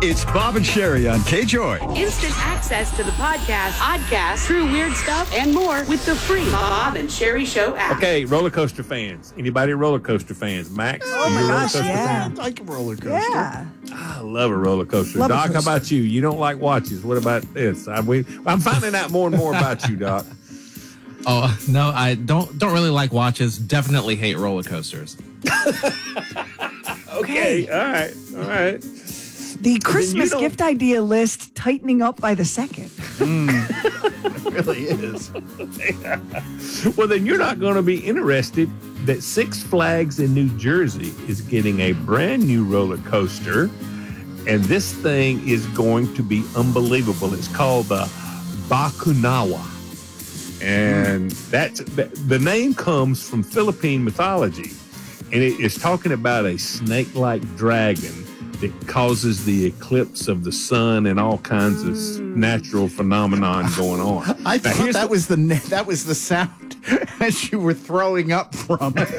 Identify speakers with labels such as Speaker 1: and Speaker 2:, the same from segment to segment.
Speaker 1: It's Bob and Sherry on K-Joy.
Speaker 2: Instant access to the podcast, true weird stuff, and more with the free Bob and Sherry Show app.
Speaker 3: Okay, roller coaster fans. Anybody roller coaster fans? Max?
Speaker 4: Oh my gosh, yeah.
Speaker 5: I like a roller coaster.
Speaker 4: Yeah.
Speaker 3: I love a roller coaster.
Speaker 4: Love a
Speaker 3: Doc, how
Speaker 4: coaster.
Speaker 3: about you? You don't like watches. What about this? I'm finding out more and more about you, Doc.
Speaker 6: Oh, no, I don't really like watches. Definitely hate roller coasters.
Speaker 3: Okay, all right.
Speaker 4: The Christmas
Speaker 3: don't-
Speaker 4: gift idea list tightening up by the second.
Speaker 5: It really is.
Speaker 3: Well, then you're not going to be interested that Six Flags in New Jersey is getting a brand new roller coaster, and this thing is going to be unbelievable. It's called the Bakunawa, and the name comes from Philippine mythology, and it is talking about a snake-like dragon that causes the eclipse of the sun and all kinds of natural phenomenon going on.
Speaker 5: I
Speaker 3: Now,
Speaker 5: thought
Speaker 3: here's
Speaker 5: that was the sound as you were throwing up from it.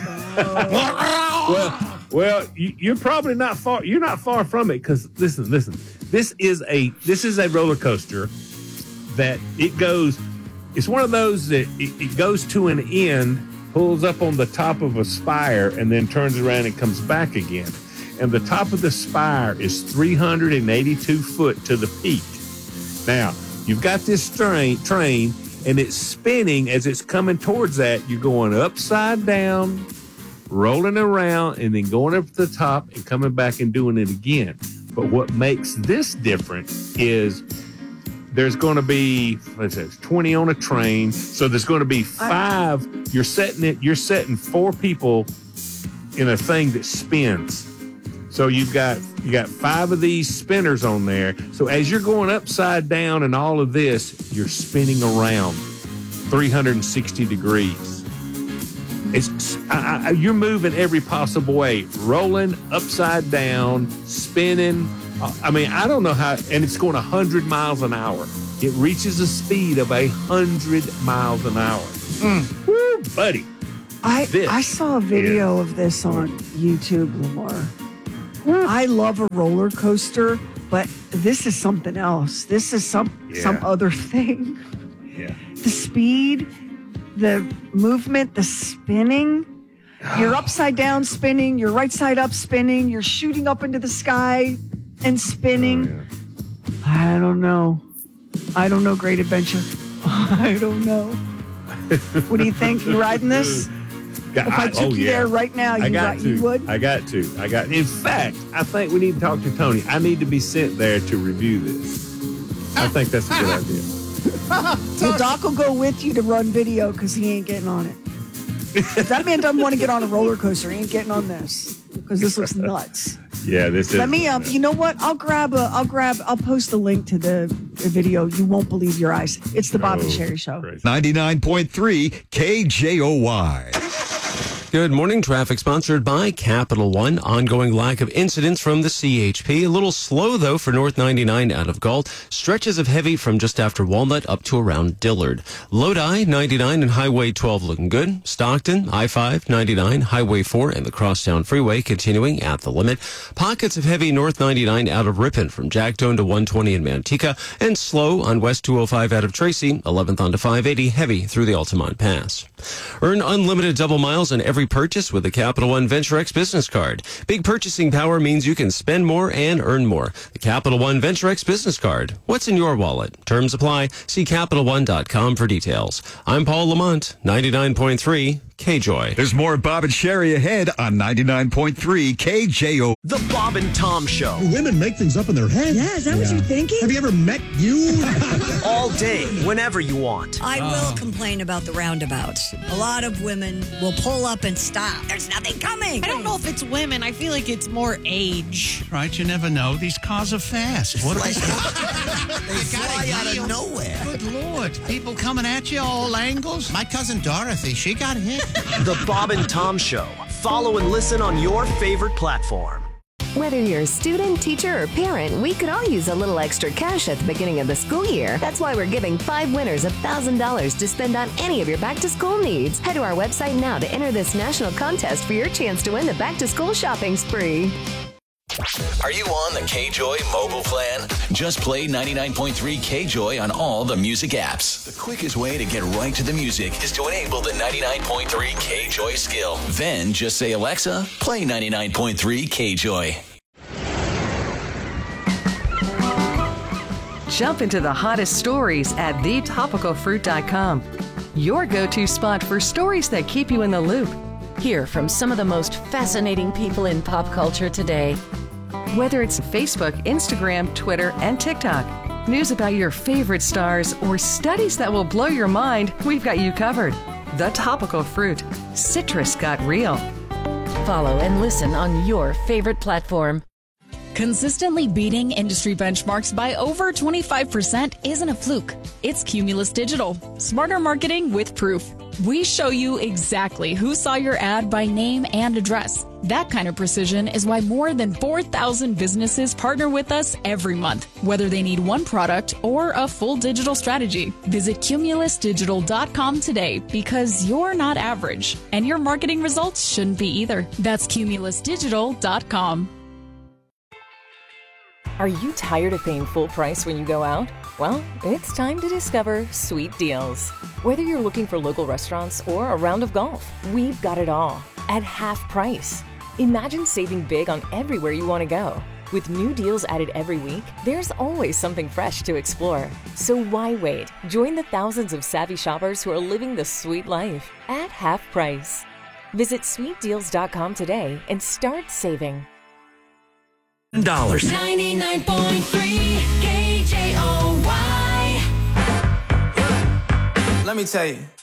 Speaker 3: Well, you're probably not far. You're not far from it because listen. This is a roller coaster that it goes. It's one of those that it goes to an end, pulls up on the top of a spire, and then turns around and comes back again. And the top of the spire is 382 foot to the peak. Now, you've got this train, and it's spinning as it's coming towards that. You're going upside down, rolling around, and then going up to the top and coming back and doing it again. But what makes this different is there's going to be, 20 on a train. So there's going to be 5. You're setting 4 people in a thing that spins. So you got 5 of these spinners on there. So as you're going upside down and all of this, you're spinning around 360 degrees. You're moving every possible way, rolling upside down, spinning. I don't know how, and it's going 100 miles an hour. It reaches a speed of 100 miles an hour. Woo, buddy.
Speaker 4: I saw a video of this on YouTube, Lamar. I love a roller coaster, but this is something else. This is some other thing.
Speaker 3: Yeah.
Speaker 4: The speed, the movement, the spinning. You're upside down spinning. You're right side up spinning. You're shooting up into the sky and spinning.
Speaker 3: Oh, yeah.
Speaker 4: I don't know. Great Adventure. I don't know. What do you think? You riding this? If I took you there right now, you would?
Speaker 3: I got to. In fact, I think we need to talk to Tony. I need to be sent there to review this. I think that's a good idea.
Speaker 4: Well, Doc will go with you to run video because he ain't getting on it. If that man doesn't want to get on a roller coaster, he ain't getting on this because this looks nuts.
Speaker 3: Yeah, this is.
Speaker 4: Let me. You know what? I'll post a link to the video. You won't believe your eyes. It's the Bob and Sherry Show.
Speaker 1: 99.3 KJOY.
Speaker 7: Good morning. Traffic sponsored by Capital One. Ongoing lack of incidents from the CHP. A little slow, though, for North 99 out of Galt. Stretches of heavy from just after Walnut up to around Dillard. Lodi, 99 and Highway 12 looking good. Stockton, I-5, 99, Highway 4 and the Crosstown Freeway continuing at the limit. Pockets of heavy North 99 out of Ripon from Jacktown to 120 in Manteca. And slow on West 205 out of Tracy. 11th onto 580, heavy through the Altamont Pass. Earn unlimited double miles on every purchase with the Capital One Venture X business card. Big purchasing power means you can spend more and earn more. The Capital One Venture X business card. What's in your wallet? Terms apply. See CapitalOne.com for details. I'm Paul Lamont, 99.3 KJOY.
Speaker 1: There's more Bob and Sherry ahead on 99.3 KJO.
Speaker 8: The Bob and Tom Show.
Speaker 9: Women make things up in their head.
Speaker 4: Yeah, is that what you're thinking?
Speaker 9: Have you ever met you?
Speaker 8: All day, whenever you want.
Speaker 10: I will complain about the roundabouts. A lot of women will pull up and stop. There's nothing coming.
Speaker 11: I don't know if it's women. I feel like it's more age.
Speaker 9: Right, you never know. These cars are fast. What
Speaker 8: They fly out of nowhere.
Speaker 9: Good Lord. People coming at you all angles. My cousin Dorothy, she got hit.
Speaker 8: The Bob and Tom Show. Follow and listen on your favorite platform.
Speaker 12: Whether you're a student, teacher, or parent, we could all use a little extra cash at the beginning of the school year. That's why we're giving 5 winners $1,000 to spend on any of your back-to-school needs. Head to our website now to enter this national contest for your chance to win the back-to-school shopping spree.
Speaker 13: Are you on the KJOY mobile plan? Just play 99.3 KJOY on all the music apps. The quickest way to get right to the music is to enable the 99.3 KJOY skill. Then just say, Alexa, play 99.3 KJOY.
Speaker 14: Jump into the hottest stories at thetopicalfruit.com. Your go-to spot for stories that keep you in the loop.
Speaker 15: Hear from some of the most fascinating people in pop culture today.
Speaker 14: Whether it's Facebook, Instagram, Twitter, and TikTok, news about your favorite stars, or studies that will blow your mind, we've got you covered. The Topical Fruit. Citrus got real.
Speaker 15: Follow and listen on your favorite platform.
Speaker 16: Consistently beating industry benchmarks by over 25% isn't a fluke. It's Cumulus Digital. Smarter marketing with proof. We show you exactly who saw your ad by name and address. That kind of precision is why more than 4,000 businesses partner with us every month, whether they need one product or a full digital strategy. Visit cumulusdigital.com today because you're not average, and your marketing results shouldn't be either. That's cumulusdigital.com.
Speaker 17: Are you tired of paying full price when you go out? Well, it's time to discover Sweet Deals. Whether you're looking for local restaurants or a round of golf, we've got it all at half price. Imagine saving big on everywhere you want to go. With new deals added every week, there's always something fresh to explore. So why wait? Join the thousands of savvy shoppers who are living the sweet life at half price. Visit sweetdeals.com today and start saving.
Speaker 18: $99.3 KJOY.
Speaker 19: Let me tell you.